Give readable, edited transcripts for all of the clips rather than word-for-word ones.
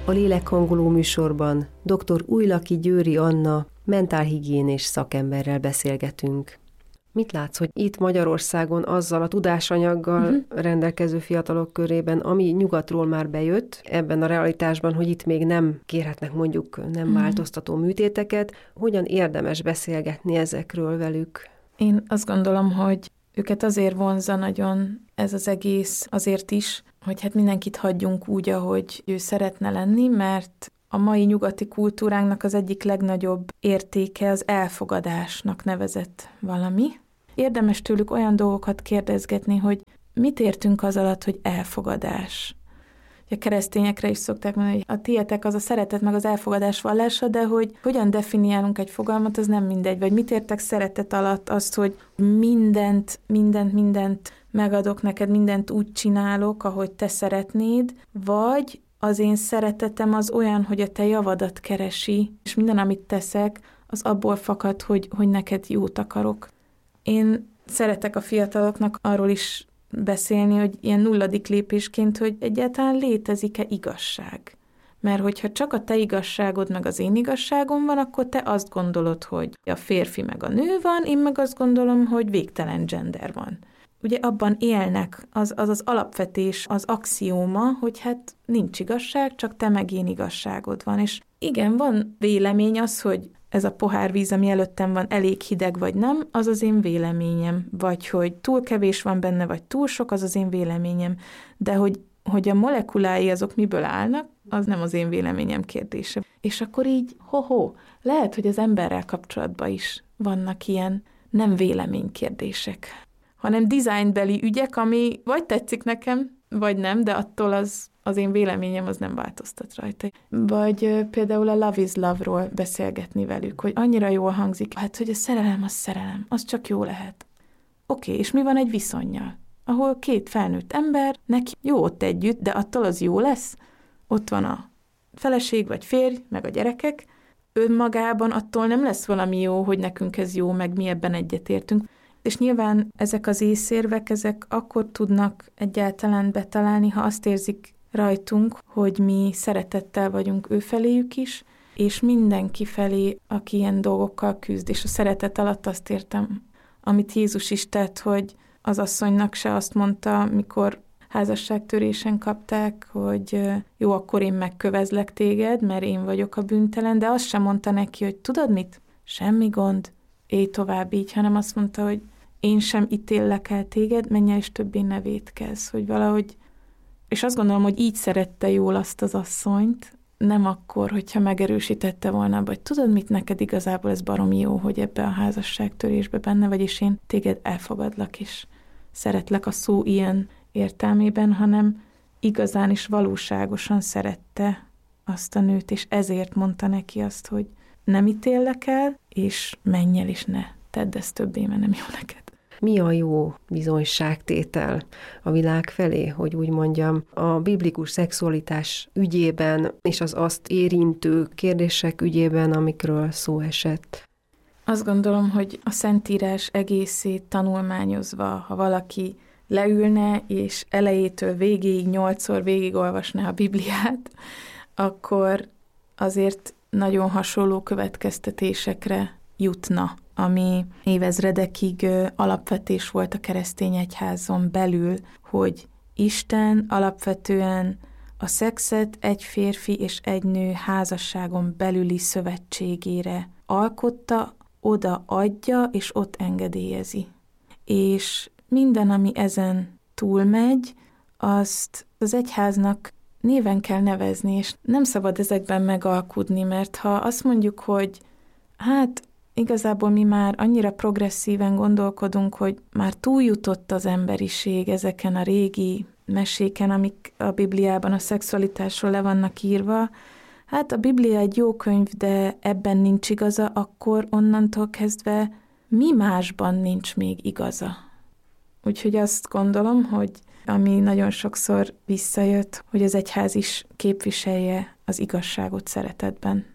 A Lélekhangoló műsorban dr. Újlaki Győri Anna mentálhigiénés szakemberrel beszélgetünk. Mit látsz, hogy itt Magyarországon azzal a tudásanyaggal rendelkező fiatalok körében, ami nyugatról már bejött, ebben a realitásban, hogy itt még nem kérhetnek mondjuk nem változtató műtéteket, hogyan érdemes beszélgetni ezekről velük? Én azt gondolom, hogy őket azért vonzza nagyon ez az egész, azért is, hogy hát mindenkit hagyjunk úgy, ahogy ő szeretne lenni, mert a mai nyugati kultúránknak az egyik legnagyobb értéke az elfogadásnak nevezett valami. Érdemes tőlük olyan dolgokat kérdezgetni, hogy mit értünk az alatt, hogy elfogadás. A keresztényekre is szokták mondani, hogy a tietek az a szeretet meg az elfogadás vallása, de hogy hogyan definiálunk egy fogalmat, az nem mindegy. Vagy mit értek szeretet alatt azt, hogy mindent megadok neked, mindent úgy csinálok, ahogy te szeretnéd, vagy az én szeretetem az olyan, hogy a te javadat keresi, és minden, amit teszek, az abból fakad, hogy neked jót akarok. Én szeretek a fiataloknak arról is beszélni, hogy ilyen nulladik lépésként, hogy egyáltalán létezik-e igazság. Mert hogyha csak a te igazságod meg az én igazságom van, akkor te azt gondolod, hogy a férfi meg a nő van, én meg azt gondolom, hogy végtelen gender van. Ugye abban élnek, az alapvetés, az axióma, hogy hát nincs igazság, csak te meg én igazságod van. És igen, van vélemény az, hogy ez a pohár víz, ami előttem van, elég hideg vagy nem, az az én véleményem. Vagy hogy túl kevés van benne, vagy túl sok, az az én véleményem. De hogy a molekulái azok miből állnak, az nem az én véleményem kérdése. És akkor így, lehet, hogy az emberrel kapcsolatban is vannak ilyen nem véleménykérdések, hanem designbeli ügyek, ami vagy tetszik nekem, vagy nem, de attól az én véleményem az nem változtat rajta. Vagy például a Love is Love-ról beszélgetni velük, hogy annyira jól hangzik, hát hogy a szerelem, az csak jó lehet. Oké, és mi van egy viszonnyal, ahol két felnőtt ember, neki jó ott együtt, de attól az jó lesz? Ott van a feleség vagy férj, meg a gyerekek, önmagában attól nem lesz valami jó, hogy nekünk ez jó, meg mi ebben egyetértünk. És nyilván ezek az észérvek, ezek akkor tudnak egyáltalán betalálni, ha azt érzik rajtunk, hogy mi szeretettel vagyunk ő feléjük is, és mindenki felé, aki ilyen dolgokkal küzd. És a szeretet alatt azt értem, amit Jézus is tett, hogy az asszonynak se azt mondta, mikor házasságtörésen kapták, hogy jó, akkor én megkövezlek téged, mert én vagyok a bűntelen, de azt sem mondta neki, hogy tudod mit? Semmi gond, élj tovább így, hanem azt mondta, hogy én sem ítéllek el téged, menj el és többé ne vétkezz, hogy valahogy, és azt gondolom, hogy így szerette jól azt az asszonyt, nem akkor, hogyha megerősítette volna, vagy tudod mit, neked igazából ez baromi jó, hogy ebbe a házasságtörésbe benne vagy, és én téged elfogadlak, és szeretlek a szó ilyen értelmében, hanem igazán is valóságosan szerette azt a nőt, és ezért mondta neki azt, hogy nem ítéllek el, és menj el, és ne tedd ezt többé, mert nem jó neked. Mi a jó bizonyságtétel a világ felé, hogy úgy mondjam, a biblikus szexualitás ügyében és az azt érintő kérdések ügyében, amikről szó esett? Azt gondolom, hogy a Szentírás egészét tanulmányozva, ha valaki leülne, és elejétől végéig 8-szor végigolvasná a Bibliát, akkor azért nagyon hasonló következtetésekre jutna, ami évezredekig alapvetés volt a keresztény egyházon belül, hogy Isten alapvetően a szexet egy férfi és egy nő házasságon belüli szövetségére alkotta, oda adja, és ott engedélyezi. És minden, ami ezen túlmegy, azt az egyháznak néven kell nevezni, és nem szabad ezekben megalkudni, mert ha azt mondjuk, hogy hát igazából mi már annyira progresszíven gondolkodunk, hogy már túljutott az emberiség ezeken a régi meséken, amik a Bibliában a szexualitásról le vannak írva, hát a Biblia egy jó könyv, de ebben nincs igaza, akkor onnantól kezdve mi másban nincs még igaza. Úgyhogy azt gondolom, hogy ami nagyon sokszor visszajött, hogy az egyház is képviselje az igazságot szeretetben.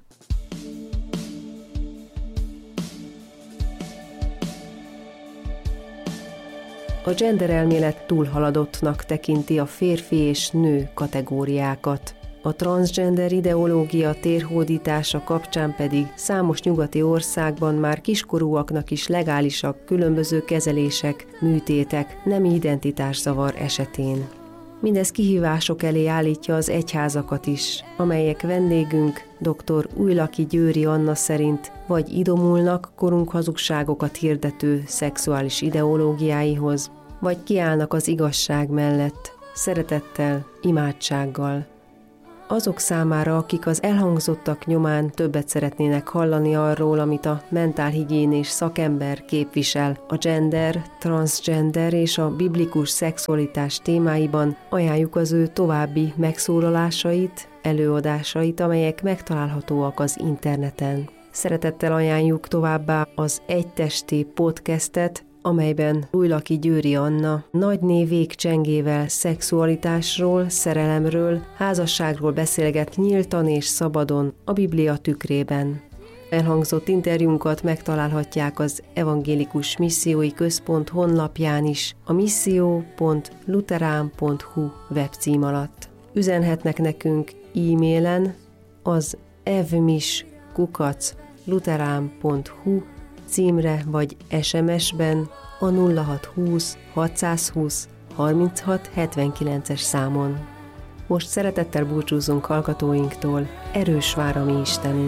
A gender elmélet túlhaladottnak tekinti a férfi és nő kategóriákat. A transzgender ideológia térhódítása kapcsán pedig számos nyugati országban már kiskorúaknak is legálisak különböző kezelések, műtétek, nemi identitászavar esetén. Mindez kihívások elé állítja az egyházakat is, amelyek vendégünk dr. Újlaki Győri Anna szerint vagy idomulnak korunk hazugságokat hirdető szexuális ideológiáihoz, vagy kiállnak az igazság mellett, szeretettel, imádsággal. Azok számára, akik az elhangzottak nyomán többet szeretnének hallani arról, amit a mentálhigiénés szakember képvisel a gender, transgender és a biblikus szexualitás témáiban, ajánljuk az ő további megszólalásait, előadásait, amelyek megtalálhatóak az interneten. Szeretettel ajánljuk továbbá az Egytesté podcastet, amelyben Újlaki Győri Anna nagy végcsengével szexualitásról, szerelemről, házasságról beszélget nyíltan és szabadon a Biblia tükrében. Elhangzott interjúnkat megtalálhatják az Evangélikus Missziói Központ honlapján is, a missio.luterán.hu webcím alatt. Üzenhetnek nekünk e-mailen az evmis@luterán.hu címre vagy SMS-ben a 0620 620 36 79-es számon. Most szeretettel búcsúzunk hallgatóinktól, erős vár a mi Istenünk!